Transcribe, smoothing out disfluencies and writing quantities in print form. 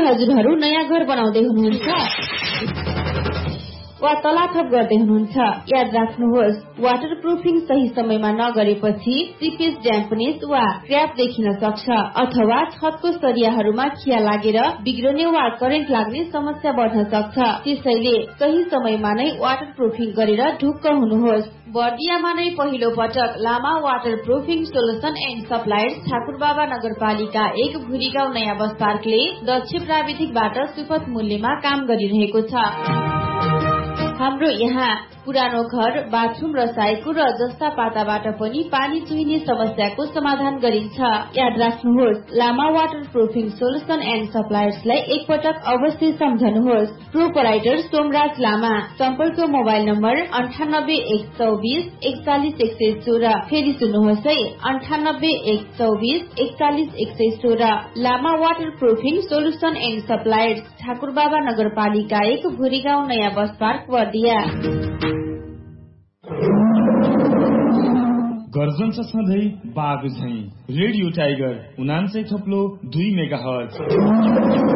हजुरहरू नयाँ घर बनाउँदै हुनुहुन्छ वा तलाथप गर्दै हुनुहुन्छ, याद राख्नुहोस् वाटर प्रुफिङ सही समयमा नगरेपछि सिपेज ड्याम्पनेस वा क्र्याक देखिन सक्छ अथवा छतको सरियाहरूमा खिया लागेर बिग्रने वा करेन्ट लाग्ने समस्या बढ्न सक्छ। त्यसैले सही समयमा नै वाटर प्रुफिङ गरेर ढुक्क हुनुहोस्। बर्दियामा नै पहिलो पटक लामा water proofing solution and suppliers Thakurbaba नगरपालिका 1 भुरीगाउँ नयाँ बस पार्कले दक्ष प्राविधिकबाट सुपथ मूल्यमा काम गरिरहेको छ। हाम्रो यहाँ पुरानो घर, बाथरूम र साइकु र जस्ता पाताबाट पनि पानी चुहिने समस्याको समाधान गरिन्छ। याद राख्नुहोस् लामा वाटर प्रुफिङ सोलुसन एन्ड सप्लायर्सलाई एकपटक अवश्य सम्झनुहोस्। प्रोपराइटर सोमराज लामा, सम्पर्क मोबाइल नम्बर 98 124 41 116। फेरि सुन्नुहोस् है 98 124 41 116। लामा water proofing solution and suppliers Thakurbaba नगरपालिका 1 भुरीगाउँ नयाँ बस पार्क बर्दिया। गर्जन छ सधैँ बाघ झैं रेडियो टाइगर 99.2 मेगाहर्ज।